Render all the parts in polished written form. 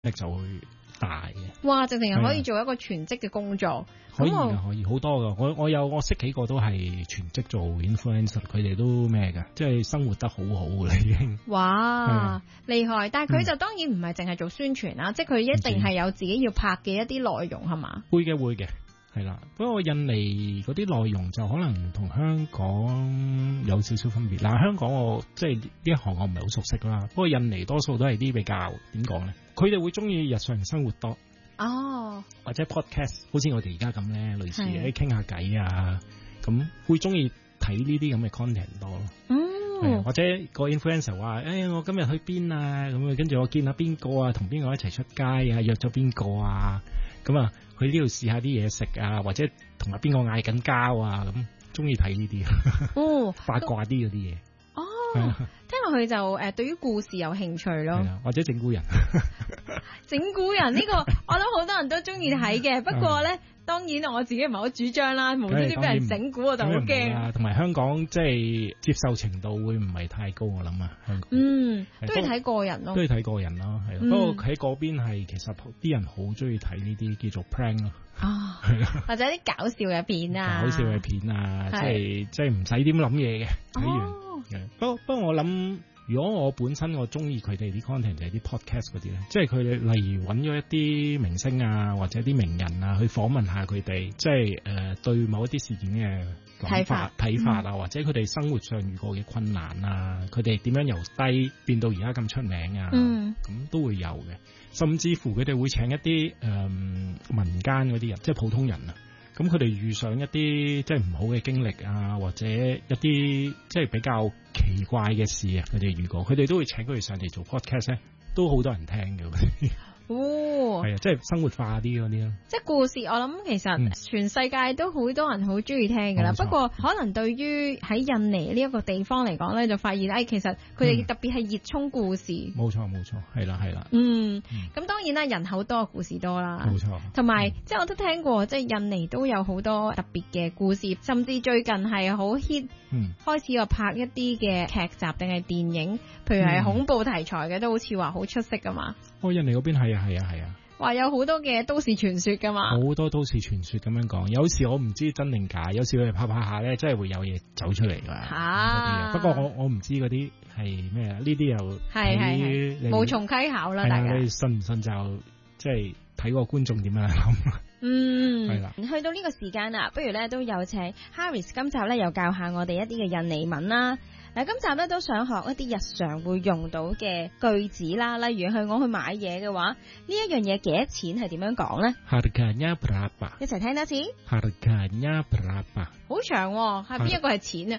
力就會大嘅。 哇！直情係可以做一個全職嘅工作。 可以㗎，可以好多㗎。我識幾個都係全職做 influencer， 佢哋都咩㗎，即係生活得好好㗎啦已經。 哇！厲害！但係佢就當然唔係淨係做宣傳啦，即係佢一定係有自己要拍嘅一啲內容係嘛？ 會嘅。係啦，不過印尼嗰啲內容就可能同香港有少少分別。嗱，香港我即係呢一行我唔係好熟悉啦。不過印尼多數都係啲比較點講咧，佢哋會中意日常生活多。 哦， 或者 podcast， 好似我哋而家咁咧，類似傾下偈啊，咁會中意睇呢啲咁嘅 content 多咯。或者個 influencer 話，我今日去邊啊，咁跟住我見下邊個啊，同邊個一齊出街啊，約咗邊個啊，咁啊去呢度試下啲嘢食啊，或者同埋邊個嗌緊交啊，咁中意睇呢啲，八卦啲嗰啲嘢。 聽落去就對於故事有興趣咯， 或者整蠱人。 整蠱人呢個，我諗好多人都中意睇嘅。不過咧，當然我自己唔係好主張啦，無端端俾人整蠱我就好驚。同埋香港即係接受程度會唔係太高，我諗啊，香港。 都要睇個人咯。都要睇個人咯，係。不過喺嗰邊係其實啲人好中意睇呢啲叫做 prank 咯。 或者啲搞笑嘅片啊。 搞笑嘅片啊，即係唔使點諗嘢嘅睇完。不過我諗，如果我本身我中意佢哋啲 content 就係啲 podcast 嗰啲咧，即係佢哋例如揾咗一啲明星啊或者啲名人啊去訪問下佢哋，即係對某一啲事件嘅睇法啊，或者佢哋生活上遇過嘅困難啊，佢哋點樣由低變到而家咁出名啊，咁都會有嘅。甚至乎佢哋會請一啲民間嗰啲人，即係普通人啊。咁佢哋遇上一啲即係唔好嘅經歷啊，或者一啲即係比較奇怪嘅事啊，佢哋遇過，佢哋都會請佢哋上嚟做 podcast 咧，都好多人聽嘅。係啊，即係生活化啲嗰啲咯。即係故事，我諗其實全世界都好多人好中意聽噶啦。不過可能對於喺印尼呢一個地方嚟講咧，就發現其實佢哋特別係熱衷故事。 冇錯，係啦。 咁當然啦，人口多，故事多啦。 冇錯。同埋即係我都聽過，即係印尼都有好多特別嘅故事，甚至最近係好 hit，開始又拍一啲嘅劇集定係電影，譬如係恐怖題材嘅，都好似話好出色噶嘛。 印尼嗰邊係啊。 話有好多嘅都市傳說噶嘛， 好多都市傳說咁樣講，有時我唔知真定假，有時佢哋拍下咧，真係會有嘢走出嚟噶。不過我唔知嗰啲係咩啊，呢啲又係無從稽考啦。大家你信唔信就即係睇個觀眾點樣諗。係啦。 去到呢個時間啦，不如咧都有請 Haris 今集咧又教下我哋一啲嘅印尼文啦。嗱，今集咧都想學一啲日常會用到嘅句子啦，例如我去買嘢嘅話，呢一樣嘢幾多錢係點樣講咧？ Harganya berapa？ 一齊聽多次。 Harganya berapa？ 好長喎，係邊一個係錢啊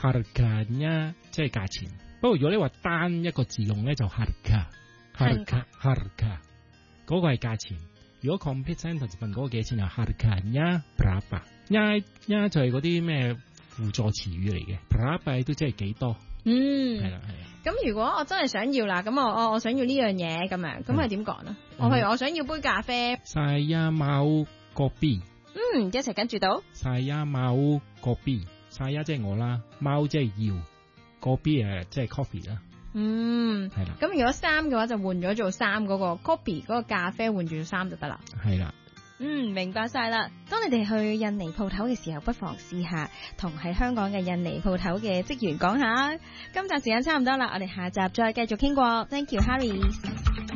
？Harganya 即係價錢。不過如果你話單一個字用咧，就 harga 嗰個係價錢。如果 complete sentence 問嗰個幾錢就 harganya berapa？ 就係嗰啲咩輔助詞語嚟嘅 berapa 都即係幾多。係啦。 咁如果我真係想要啦，咁我想要呢樣嘢咁樣，咁係點講咧？譬如我想要杯咖啡。 Saya mau kopi。 一齊跟住到。 Saya mau kopi。Saya 即係我啦，mau 即係要，kopi 即係 coffee 啦。係啦。咁如果3嘅話就換咗做3嗰個 coffee 嗰個咖啡換住3就得啦。係啦。 明白晒啦。當你哋去印尼鋪頭嘅時候，不妨試下同喺香港嘅印尼鋪頭嘅職員講下。今集時間差唔多啦，我哋下集再繼續傾過。Thank you, Harris。